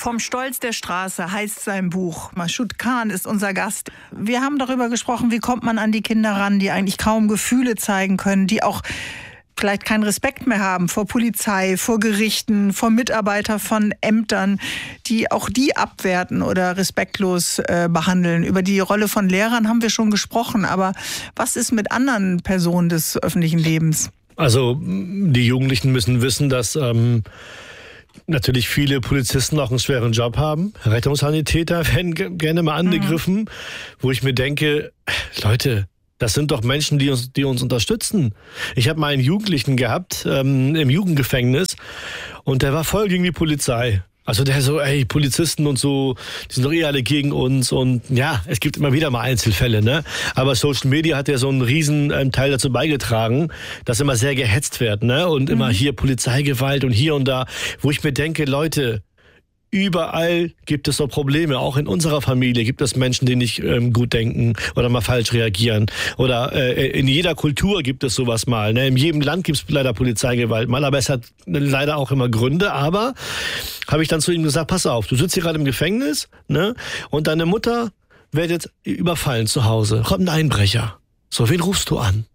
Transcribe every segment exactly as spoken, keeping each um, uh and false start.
Vom Stolz der Straße heißt sein Buch. Mashoud Khan ist unser Gast. Wir haben darüber gesprochen, wie kommt man an die Kinder ran, die eigentlich kaum Gefühle zeigen können, die auch vielleicht keinen Respekt mehr haben vor Polizei, vor Gerichten, vor Mitarbeitern von Ämtern, die auch die abwerten oder respektlos äh, behandeln. Über die Rolle von Lehrern haben wir schon gesprochen. Aber was ist mit anderen Personen des öffentlichen Lebens? Also die Jugendlichen müssen wissen, dass ähm, natürlich viele Polizisten auch einen schweren Job haben. Rettungssanitäter werden g- gerne mal angegriffen, mhm. wo ich mir denke, Leute, das sind doch Menschen, die uns, die uns unterstützen. Ich habe mal einen Jugendlichen gehabt ähm, im Jugendgefängnis und der war voll gegen die Polizei. Also der so, ey, Polizisten und so, die sind doch eh alle gegen uns. Und ja, es gibt immer wieder mal Einzelfälle, ne? Aber Social Media hat ja so einen riesen ähm, Teil dazu beigetragen, dass immer sehr gehetzt wird, ne? Und immer mhm. hier Polizeigewalt und hier und da, wo ich mir denke, Leute, überall gibt es so Probleme. Auch in unserer Familie gibt es Menschen, die nicht ähm, gut denken oder mal falsch reagieren. Oder äh, in jeder Kultur gibt es sowas mal. Ne? In jedem Land gibt es leider Polizeigewalt mal, aber es hat leider auch immer Gründe. Aber habe ich dann zu ihm gesagt, pass auf, du sitzt hier gerade im Gefängnis, ne? Und deine Mutter wird jetzt überfallen zu Hause. Kommt ein Einbrecher. So, wen rufst du an?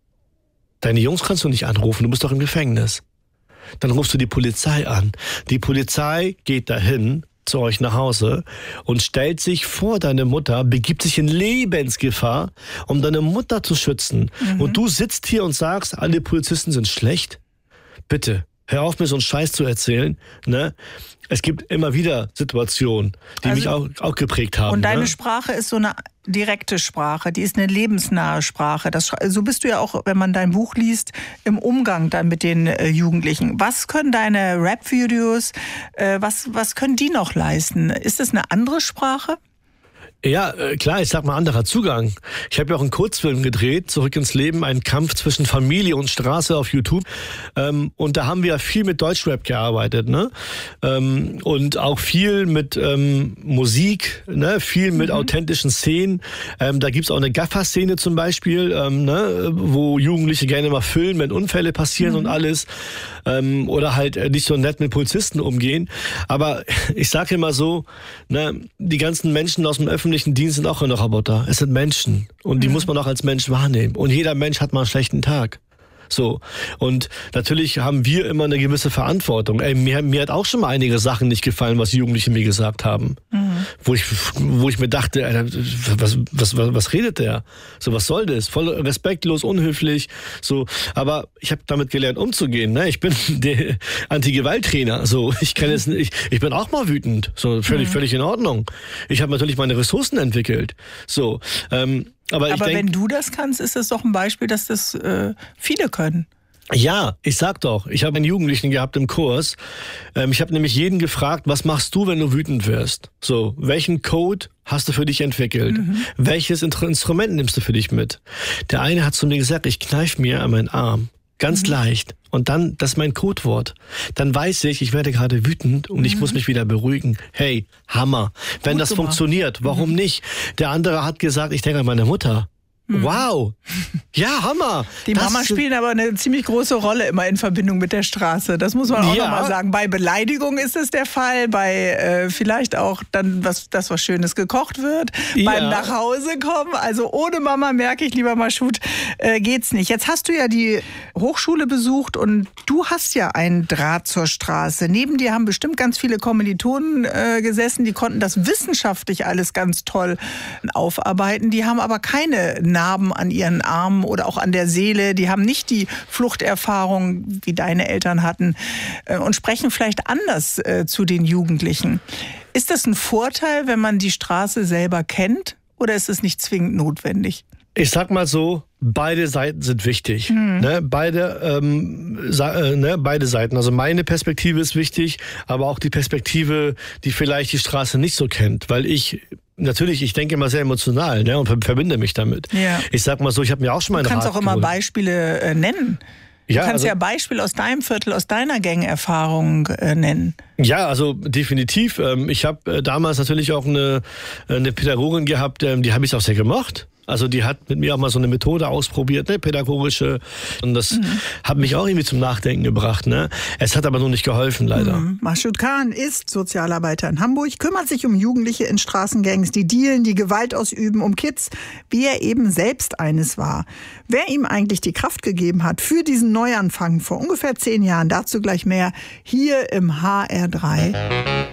Deine Jungs kannst du nicht anrufen, du bist doch im Gefängnis. Dann rufst du die Polizei an. Die Polizei geht dahin zu euch nach Hause und stellt sich vor deine Mutter, begibt sich in Lebensgefahr, um deine Mutter zu schützen. Mhm. Und du sitzt hier und sagst, alle Polizisten sind schlecht? Bitte, hör auf, mir so einen Scheiß zu erzählen. Ne? Es gibt immer wieder Situationen, die also, mich auch, auch geprägt haben. Und deine ne? Sprache ist so eine direkte Sprache, die ist eine lebensnahe Sprache. Das, so bist du ja auch, wenn man dein Buch liest, im Umgang dann mit den äh, Jugendlichen. Was können deine Rap-Videos, äh, was, was können die noch leisten? Ist das eine andere Sprache? Ja, klar, ich sag mal anderer Zugang. Ich habe ja auch einen Kurzfilm gedreht, Zurück ins Leben, ein Kampf zwischen Familie und Straße auf YouTube. Ähm, und da haben wir viel mit Deutschrap gearbeitet, ne? Ähm, und auch viel mit ähm, Musik, ne? Viel mit mhm. authentischen Szenen. Ähm, da gibt's auch eine Gaffer-Szene zum Beispiel, ähm, ne? Wo Jugendliche gerne mal filmen, wenn Unfälle passieren mhm. und alles. Ähm, oder halt nicht so nett mit Polizisten umgehen. Aber ich sage immer so, ne? Die ganzen Menschen aus dem öffentlichen Dienst sind auch keine Roboter. Es sind Menschen. Und die mhm. muss man auch als Mensch wahrnehmen. Und jeder Mensch hat mal einen schlechten Tag. So. Und natürlich haben wir immer eine gewisse Verantwortung. Ey, mir, mir hat auch schon mal einige Sachen nicht gefallen, was Jugendliche mir gesagt haben. Mhm. Wo ich, wo ich mir dachte, Alter, was, was, was, was redet der? So, was soll das? Voll respektlos, unhöflich. So. Aber ich habe damit gelernt, umzugehen. Ne? Ich bin der Anti-Gewalt-Trainer. So, ich kann jetzt, ich, ich bin auch mal wütend. So, völlig, mhm. völlig in Ordnung. Ich habe natürlich meine Ressourcen entwickelt. So, ähm, Aber, Aber ich denk, wenn du das kannst, ist das doch ein Beispiel, dass das äh, viele können. Ja, ich sag doch, ich habe einen Jugendlichen gehabt im Kurs. Ähm, ich habe nämlich jeden gefragt, was machst du, wenn du wütend wirst? So, welchen Code hast du für dich entwickelt? Mhm. Welches Instrument nimmst du für dich mit? Der eine hat zu mir gesagt, ich kneif mir an meinen Arm. Ganz mhm. leicht. Und dann, das ist mein Codewort. Dann weiß ich, ich werde gerade wütend und mhm. ich muss mich wieder beruhigen. Hey, Hammer. Wenn Gut das gemacht. funktioniert, warum mhm. nicht? Der andere hat gesagt, ich denke an meine Mutter. Mhm. Wow. Ja, Hammer. Die das Mama spielen aber eine ziemlich große Rolle immer in Verbindung mit der Straße. Das muss man auch ja. nochmal sagen. Bei Beleidigung ist es der Fall, bei äh, vielleicht auch dann, was, das was Schönes gekocht wird, ja. beim Nachhause kommen. Also ohne Mama, merke ich, lieber Mashoud, äh, geht's nicht. Jetzt hast du ja die Hochschule besucht und du hast ja einen Draht zur Straße. Neben dir haben bestimmt ganz viele Kommilitonen äh, gesessen, die konnten das wissenschaftlich alles ganz toll aufarbeiten. Die haben aber keine Narben an ihren Armen oder auch an der Seele. Die haben nicht die Fluchterfahrung, wie deine Eltern hatten, und sprechen vielleicht anders äh, zu den Jugendlichen. Ist das ein Vorteil, wenn man die Straße selber kennt, oder ist es nicht zwingend notwendig? Ich sag mal so, beide Seiten sind wichtig. Mhm. Ne? Beide, ähm, äh, ne? beide Seiten. Also meine Perspektive ist wichtig, aber auch die Perspektive, die vielleicht die Straße nicht so kennt. Weil ich, natürlich, ich denke immer sehr emotional, ne? Und verbinde mich damit. Ja. Ich sag mal so, ich habe mir auch schon meine Du kannst Rat auch immer geholt. Beispiele äh, nennen. Du ja, kannst also, ja Beispiele aus deinem Viertel, aus deiner Gang-Erfahrung äh, nennen. Ja, also definitiv. Ähm, ich habe äh, damals natürlich auch eine, eine Pädagogin gehabt, ähm, die habe ich auch sehr gemocht. Also die hat mit mir auch mal so eine Methode ausprobiert, ne, pädagogische. Und das mhm. hat mich auch irgendwie zum Nachdenken gebracht. Ne? Es hat aber nur nicht geholfen, leider. Mhm. Mashoud Khan ist Sozialarbeiter in Hamburg, kümmert sich um Jugendliche in Straßengangs, die dealen, die Gewalt ausüben, um Kids, wie er eben selbst eines war. Wer ihm eigentlich die Kraft gegeben hat für diesen Neuanfang vor ungefähr zehn Jahren, dazu gleich mehr hier im H R drei